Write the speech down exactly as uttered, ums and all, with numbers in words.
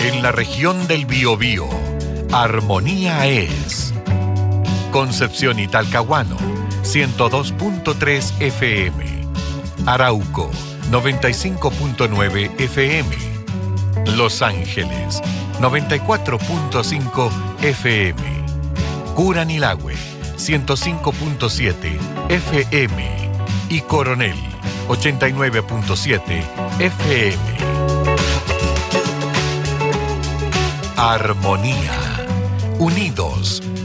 En la región del Biobío, Armonía es. Concepción y Talcahuano, ciento dos punto tres F M. Arauco, noventa y cinco punto nueve F M. Los Ángeles, noventa y cuatro punto cinco F M. Curanilahue, ciento cinco punto siete F M. Y Coronel, ochenta y nueve punto siete F M. Armonía. Unidos